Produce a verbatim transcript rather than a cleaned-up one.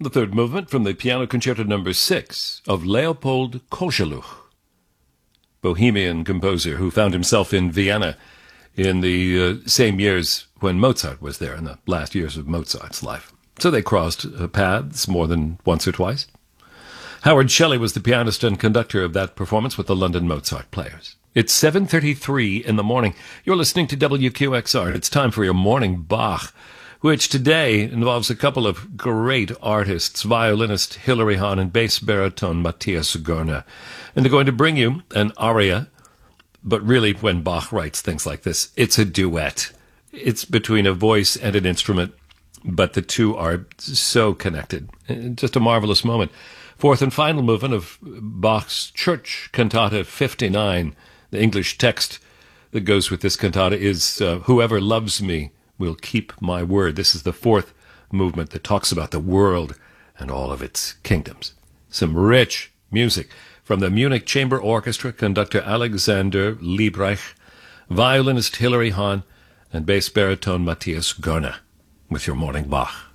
The third movement from the Piano Concerto number six of Leopold Kozeluch, Bohemian composer who found himself in Vienna in the uh, same years when Mozart was there, in the last years of Mozart's life. So they crossed uh, paths more than once or twice. Howard Shelley was the pianist and conductor of that performance with the London Mozart Players. It's seven thirty-three in the morning. You're listening to W Q X R, and it's time for your morning Bach, which today involves a couple of great artists, violinist Hilary Hahn and bass baritone Matthias Görner. And they're going to bring you an aria, but really when Bach writes things like this, it's a duet. It's between a voice and an instrument, but the two are so connected. Just a marvelous moment. Fourth and final movement of Bach's Church Cantata fifty-nine. The English text that goes with this cantata is, uh, whoever loves me will keep my word. This is the fourth movement that talks about the world and all of its kingdoms. Some rich music from the Munich Chamber Orchestra, conductor Alexander Liebreich, violinist Hilary Hahn, and bass baritone Matthias Görner with your morning Bach.